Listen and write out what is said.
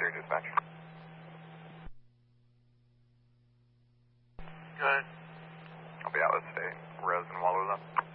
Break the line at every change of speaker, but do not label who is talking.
3 dispatch.
Go ahead.
I'll be out with state. Res and Wallows up.